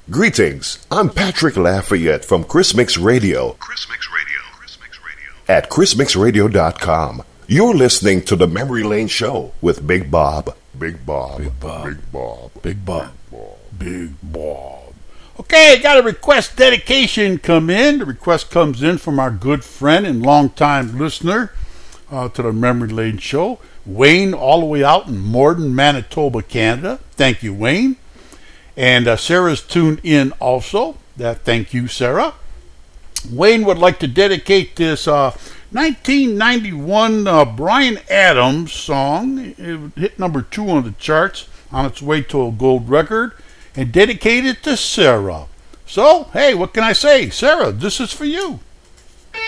Greetings, I'm Patrick Lafayette from Chris Mix Radio. At chrismixradio.com. You're listening to the Memory Lane Show with Big Bob. Big Bob. Big Bob. Big Bob. Big Bob. Big Bob. Okay, got a request dedication come in. The request comes in from our good friend and longtime listener to the Memory Lane Show, Wayne, all the way out in Morden, Manitoba, Canada. Thank you, Wayne. And Sarah's tuned in also. Thank you, Sarah. Wayne would like to dedicate this 1991 Bryan Adams song. It hit number 2 on the charts, on its way to a gold record, and dedicate it to Sarah. So, hey, what can I say? Sarah, this is for you.